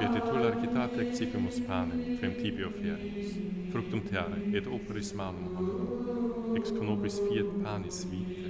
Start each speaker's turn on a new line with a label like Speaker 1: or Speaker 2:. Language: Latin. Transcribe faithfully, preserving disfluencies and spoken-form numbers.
Speaker 1: tu largitate excipimus panem, quem tibi oferimus, fructum terrae et operis manum hominum, ex conobis fiat panis vitae.